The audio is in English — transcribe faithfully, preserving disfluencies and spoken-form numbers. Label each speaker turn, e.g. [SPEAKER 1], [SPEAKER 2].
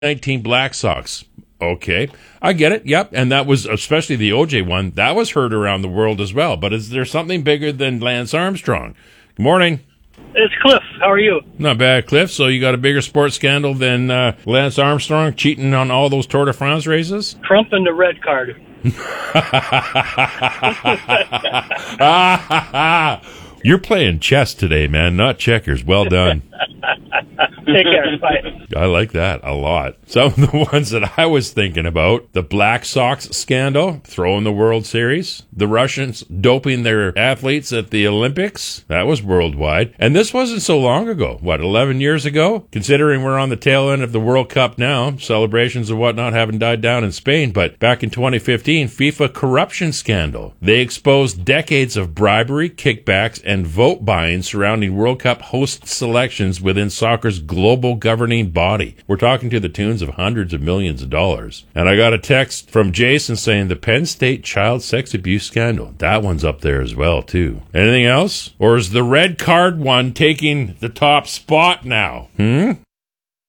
[SPEAKER 1] nineteen Black Sox. Okay, I get it. Yep, and that was, especially the O J one, that was heard around the world as well. But is there something bigger than Lance Armstrong? Good morning.
[SPEAKER 2] It's Cliff. How are you?
[SPEAKER 1] Not bad, Cliff. So you got a bigger sports scandal than uh, Lance Armstrong cheating on all those Tour de France races?
[SPEAKER 2] Trump and the red card.
[SPEAKER 1] You're playing chess today, man, not checkers. Well done.
[SPEAKER 2] Take care. Bye.
[SPEAKER 1] I like that a lot. Some of the ones that I was thinking about, the Black Sox scandal, throwing the World Series, the Russians doping their athletes at the Olympics, that was worldwide. And this wasn't so long ago. What, eleven years ago? Considering we're on the tail end of the World Cup now, celebrations and whatnot haven't died down in Spain, but back in twenty fifteen, FIFA corruption scandal. They exposed decades of bribery, kickbacks, and vote buying surrounding World Cup host selections within soccer's global governing body. We're talking to the tunes of hundreds of millions of dollars. And I got a text from Jason saying the Penn State child sex abuse scandal. That one's up there as well, too. Anything else? Or is the red card one taking the top spot now? Hmm?